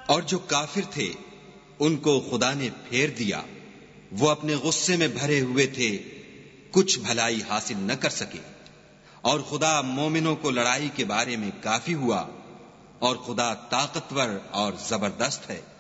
और जो काफिर थे उनको खुदा ने फेर दिया, वो अपने गुस्से में भरे हुए थे, कुछ भलाई हासिल न कर सके। और खुदा मोमिनों को लड़ाई के बारे में काफी हुआ, और खुदा ताकतवर और जबरदस्त है।